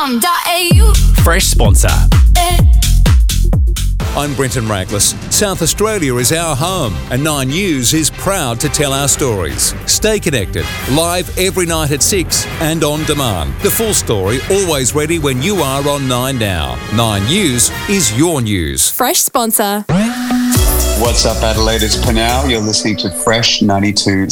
9news.com.au. Fresh sponsor. I'm Brenton Raglas. South Australia is our home, and 9 News is proud to tell our stories. Stay connected, live every night at 6 and on demand. The full story always ready when you are on 9 Now. 9 News is your news. Fresh sponsor. What's up, Adelaide? It's Panau. You're listening to Fresh 92.